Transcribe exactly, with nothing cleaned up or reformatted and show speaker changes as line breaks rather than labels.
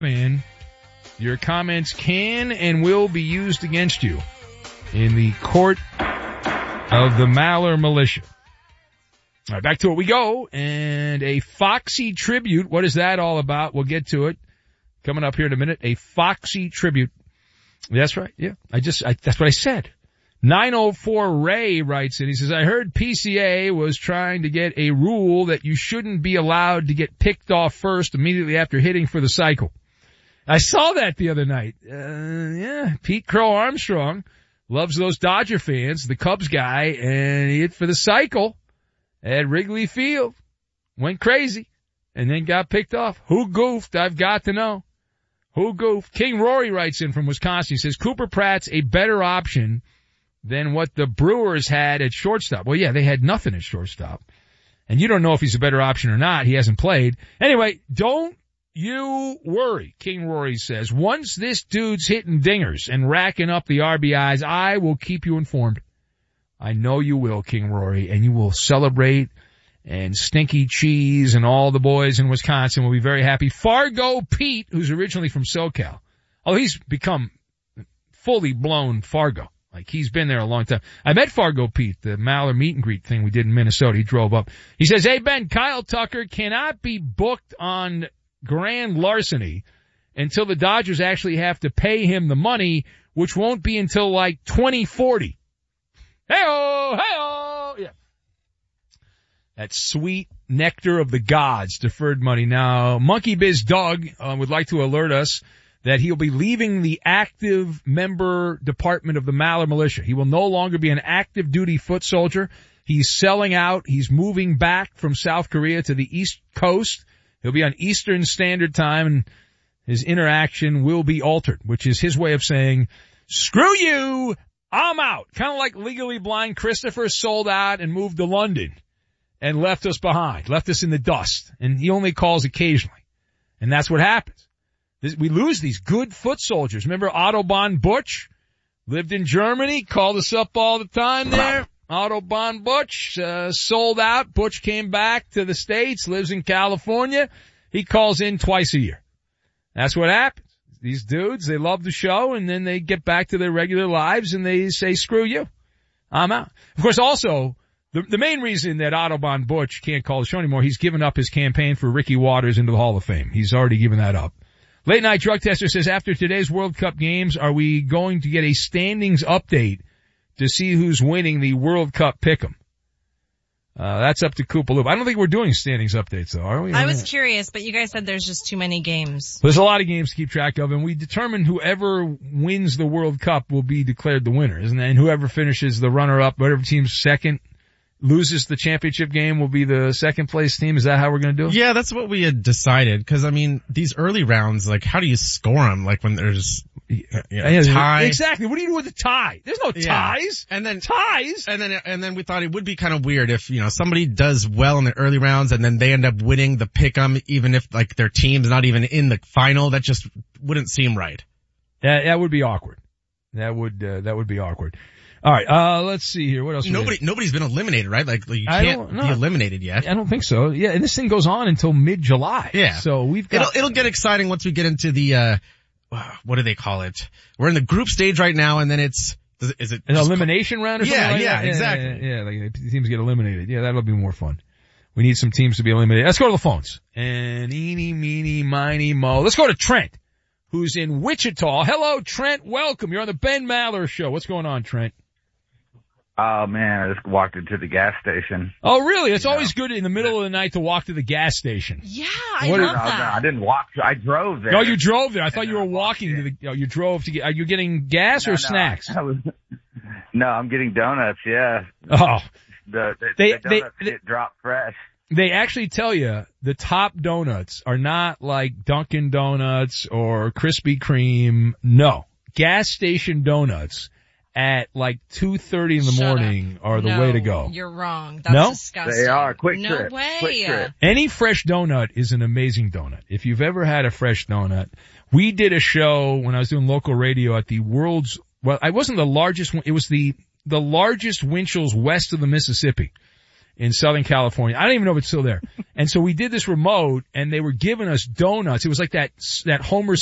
fan, your comments can and will be used against you in the court of the Maller Militia. All right, back to it we go. And a Foxy tribute. What is that all about? We'll get to it. Coming up here in a minute. A Foxy tribute. That's right. Yeah. I just, I, that's what I said. nine oh four Ray writes in. He says, I heard P C A was trying to get a rule that you shouldn't be allowed to get picked off first immediately after hitting for the cycle. I saw that the other night. Uh, yeah. Pete Crow Armstrong loves those Dodger fans, the Cubs guy, and he hit for the cycle at Wrigley Field. Went crazy and then got picked off. Who goofed? I've got to know. Who goofed? King Rory writes in from Wisconsin. He says, Cooper Pratt's a better option than what the Brewers had at shortstop. Well, yeah, they had nothing at shortstop. And you don't know if he's a better option or not. He hasn't played. Anyway, don't you worry, King Rory says. Once this dude's hitting dingers and racking up the R B Is, I will keep you informed. I know you will, King Rory, and you will celebrate, and Stinky Cheese and all the boys in Wisconsin will be very happy. Fargo Pete, who's originally from SoCal. Oh, he's become fully blown Fargo. Like, he's been there a long time. I met Fargo Pete, the Maller meet and greet thing we did in Minnesota. He drove up. He says, hey, Ben, Kyle Tucker cannot be booked on grand larceny until the Dodgers actually have to pay him the money, which won't be until like twenty forty. Hey-oh, hey-oh, yeah. That sweet nectar of the gods, deferred money. Now, Monkey Biz Doug uh, would like to alert us that he'll be leaving the active member department of the Maller Militia. He will no longer be an active duty foot soldier. He's selling out. He's moving back from South Korea to the East Coast. He'll be on Eastern Standard Time, and his interaction will be altered, which is his way of saying, screw you, I'm out. Kind of like Legally Blind Christopher sold out and moved to London and left us behind, left us in the dust. And he only calls occasionally. And that's what happens. This, we lose these good foot soldiers. Remember Autobahn Butch? Lived in Germany, called us up all the time there. Autobahn Butch, uh, sold out. Butch came back to the States, lives in California. He calls in twice a year. That's what happens. These dudes, they love the show, and then they get back to their regular lives, and they say, screw you. I'm out. Of course, also, the, the main reason that Autobahn Butch can't call the show anymore, he's given up his campaign for Ricky Waters into the Hall of Fame. He's already given that up. Late Night Drug Tester says, after today's World Cup games, are we going to get a standings update to see who's winning the World Cup pick'em? Uh, that's up to Koopaloop. I don't think we're doing standings updates, though, are we?
I was curious, but you guys said there's just too many games.
There's a lot of games to keep track of, and we determine whoever wins the World Cup will be declared the winner, isn't it? And whoever finishes the runner-up, whatever team's second, loses the championship game will be the second place team. Is that how we're going to do it?
Yeah, that's what we had decided. Cause I mean, these early rounds, like, how do you score them? Like when there's, you know,
yeah,
tie.
Exactly. What do you do with a tie? There's no
yeah.
ties.
And then
ties.
And then, and then we thought it would be kind of weird if, you know, somebody does well in the early rounds and then they end up winning the pick'em, even if like their team's not even in the final. That just wouldn't seem right.
That, that would be awkward. That would, uh, that would be awkward. All right, uh, let's see here. What else?
Nobody, nobody's been eliminated, right? Like, you can't be eliminated yet.
I don't think so. Yeah, and this thing goes on until mid-July.
Yeah.
So we've got...
It'll, it'll get exciting once we get into the, uh, what do they call it? We're in the group stage right now, and then it's, is it...
An elimination round or something
yeah,
like
yeah,
that?
exactly.
Yeah, yeah, yeah, like teams get eliminated. Yeah, that'll be more fun. We need some teams to be eliminated. Let's go to the phones. And eeny, meeny, miny, mo. Let's go to Trent, who's in Wichita. Hello, Trent. Welcome. You're on the Ben Maller Show. What's going on, Trent?
Oh man, I just walked into the gas station.
Oh really? It's
you
always
know.
good in the middle of the night to walk to the gas station.
Yeah, I
What
love
is-
No,
that.
no, I didn't walk. I drove there.
No, you drove there. I thought
And
you were
then I walked
walking to
in.
the, oh, you drove to get, are you getting gas
No,
or
no,
snacks?
I was, no, I'm getting donuts. Yeah,
Oh,
the, the,
They-
the
they-
donuts
they-
get dropped fresh.
they actually tell you the top donuts are not like Dunkin' Donuts or Krispy Kreme. No. Gas station donuts at like two thirty in the
Shut
morning
up.
are the
No,
way to go.
You're wrong. That's
No?
disgusting.
They are. Quick
no
trip.
way.
Quick trip.
Any fresh donut is an amazing donut. If you've ever had a fresh donut, we did a show when I was doing local radio at the world's, well, I wasn't the largest one. It was the, the largest Winchell's west of the Mississippi. in Southern California. I don't even know if it's still there. And so we did this remote, and they were giving us donuts. It was like that that Homer